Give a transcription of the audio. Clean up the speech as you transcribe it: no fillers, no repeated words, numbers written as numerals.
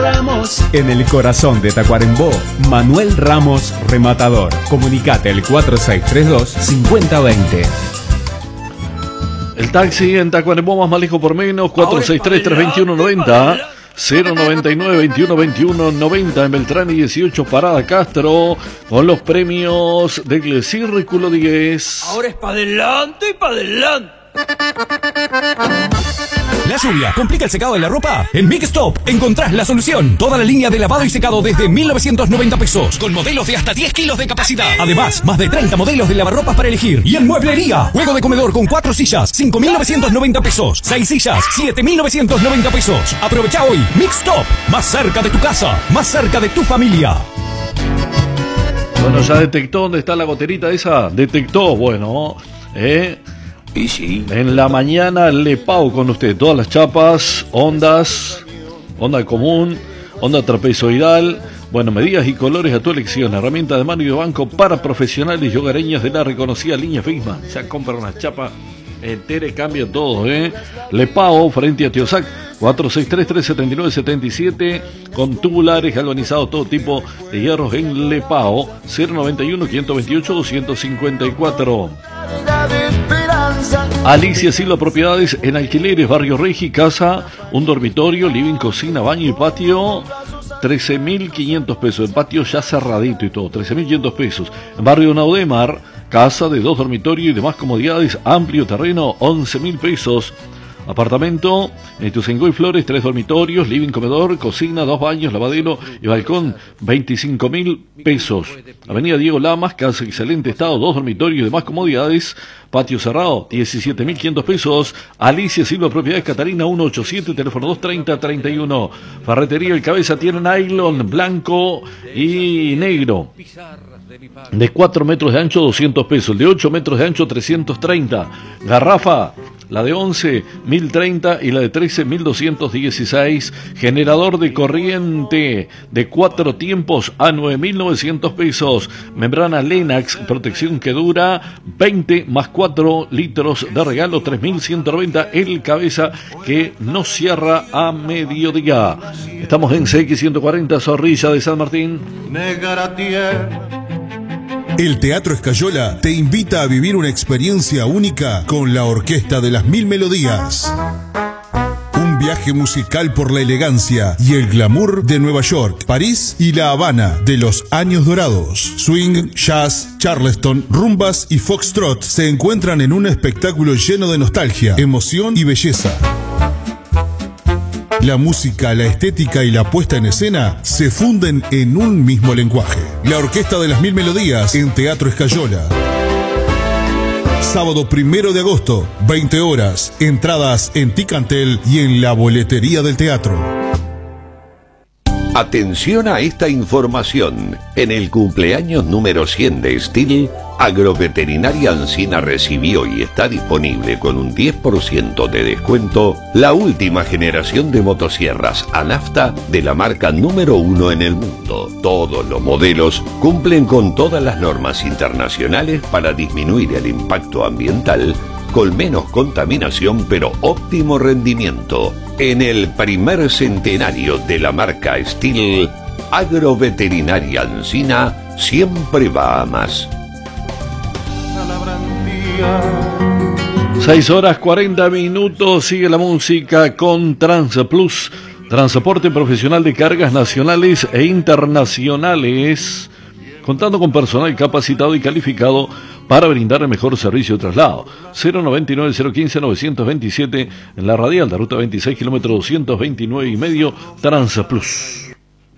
Ramos. En el corazón de Tacuarembó, Manuel Ramos Rematador. Comunicate al 4632-5020. El taxi en Tacuarembó, más lejos por menos, 463-321-90. 099-21-21-90 en Beltrán y 18 Parada Castro, con los premios de Círculo 10. Ahora es para adelante y para adelante. ¿La lluvia complica el secado de la ropa? En Big Stop encontrás la solución. Toda la línea de lavado y secado desde 1.990 pesos, con modelos de hasta 10 kilos de capacidad. Además, más de 30 modelos de lavarropas para elegir. Y en mueblería, juego de comedor con 4 sillas, 5.990 pesos. 6 sillas, 7.990 pesos. Aprovecha hoy. Big Stop, más cerca de tu casa, más cerca de tu familia. Bueno, ¿ya detectó dónde está la goterita esa? Detectó, bueno, Y sí. En la mañana Le Pau con usted. Todas las chapas, ondas, onda común, onda trapezoidal. Bueno, medidas y colores a tu elección. Herramienta de mano y de banco para profesionales y hogareñas de la reconocida línea Fisma. Ya compra una chapa entera y cambia todo, Le Pau, frente a Tiosac, 463-379-77. Con tubulares, galvanizados, todo tipo de hierros en Le Pau. 091-528-254. Alicia Silva Propiedades en alquileres, Barrio Regi, casa, un dormitorio, living, cocina, baño y patio, 13.500 pesos. El patio ya cerradito y todo, 13.500 pesos. En Barrio Naudemar, casa de 2 dormitorios y demás comodidades, amplio terreno, 11.000 pesos. Apartamento en Ituzaingó y Flores, 3 dormitorios, living, comedor, cocina, 2 baños, lavadero y balcón, 25.000 pesos. Avenida Diego Lamas, casa excelente estado, 2 dormitorios y demás comodidades, patio cerrado, 17.500 pesos. Alicia Silva Propiedades, Catarina 187, teléfono 230-31. Ferretería El Cabeza tiene nylon blanco y negro. De 4 metros de ancho, 200 pesos. El de 8 metros de ancho, 330. Garrafa, la de 11, 1030 y la de 13, 1216. Generador de corriente de 4 tiempos a 9.900 pesos. Membrana Lenax, protección que dura 20 más 4 litros de regalo, 3.190. El Cabeza, que no cierra a mediodía. Estamos en CX 140, Zorrilla de San Martín. El Teatro Escayola te invita a vivir una experiencia única con la Orquesta de las Mil Melodías. Un viaje musical por la elegancia y el glamour de Nueva York, París y La Habana de los años dorados. Swing, jazz, charleston, rumbas y foxtrot se encuentran en un espectáculo lleno de nostalgia, emoción y belleza. La música, la estética y la puesta en escena se funden en un mismo lenguaje. La Orquesta de las Mil Melodías en Teatro Escayola. Sábado 1 de agosto, 20 horas. Entradas en Ticantel y en la boletería del teatro. Atención a esta información. En el cumpleaños número 100 de Steel, Agroveterinaria Ancina recibió y está disponible con un 10% de descuento la última generación de motosierras Anafta de la marca número 1 en el mundo. Todos los modelos cumplen con todas las normas internacionales para disminuir el impacto ambiental, con menos contaminación pero óptimo rendimiento. En el primer centenario de la marca Steel, Agroveterinaria Ancina siempre va a más. 6 horas 40 minutos, sigue la música con Transplus, transporte profesional de cargas nacionales e internacionales, contando con personal capacitado y calificado para brindar el mejor servicio de traslado. 099-015-927 en la radial de ruta 26, kilómetro 229 y medio, Transplus.